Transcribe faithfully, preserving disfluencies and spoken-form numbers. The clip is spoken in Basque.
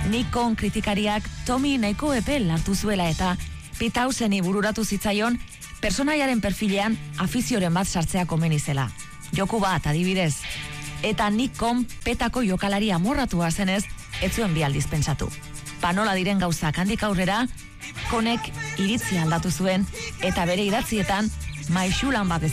Nikon kritikariak Tommy nahiko epel hartu zuela eta Pete Tauseni bururatu zitzaion personaiaren perfilean afizioren bat sartzea komeni zela. Joku bat adibidez. Eta Nikon petako jokalari amorratua zenez, ez zuen bi aldiz pentsatu. Panola diren gauzak handik aurrera, konek iritzi aldatu zuen eta bere idatzietan maixulan bat